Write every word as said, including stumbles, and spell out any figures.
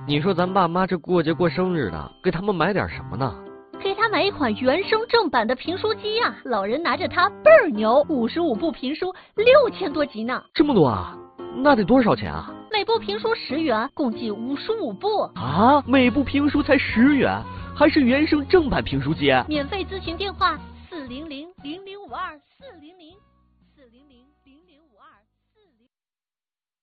你说咱爸妈这过节过生日的，给他们买点什么呢？ 给他买一款原声正版的评书机呀、啊，老人拿着它倍儿牛，五十五部评书，六千多集呢。 这么多啊？那得多少钱啊？ 每部评书十元，共计五十五部。 啊，每部评书才十元，还是原声正版评书机？ 免费咨询电话：四零零零零五二四零零。